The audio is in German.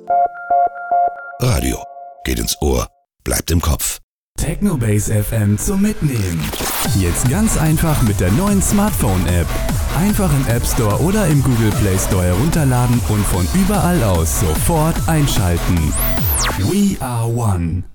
Radio geht ins Ohr, bleibt im Kopf. Technobase FM zum Mitnehmen. Jetzt ganz einfach mit der neuen Smartphone-App. Einfach im App Store oder im Google Play Store herunterladen und von überall aus sofort einschalten. We are one.